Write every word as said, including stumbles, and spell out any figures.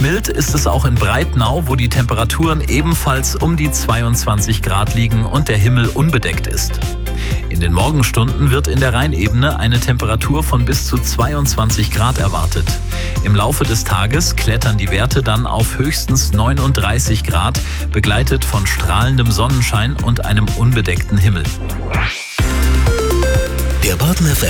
Mild ist es auch in Breitnau, wo die Temperaturen ebenfalls um die zweiundzwanzig Grad liegen und der Himmel unbedeckt ist. In den Morgenstunden wird in der Rheinebene eine Temperatur von bis zu zweiundzwanzig Grad erwartet. Im Laufe des Tages klettern die Werte dann auf höchstens neununddreißig Grad, begleitet von strahlendem Sonnenschein und einem unbedeckten Himmel. Der Baden F M